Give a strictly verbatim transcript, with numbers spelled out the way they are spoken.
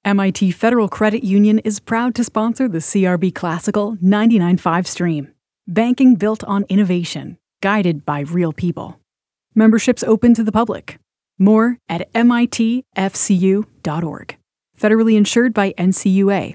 M I T Federal Credit Union is proud to sponsor the C R B Classical ninety-nine point five stream. Banking built on innovation, guided by real people. Membership's open to the public. More at M I T F C U dot org. Federally insured by N C U A.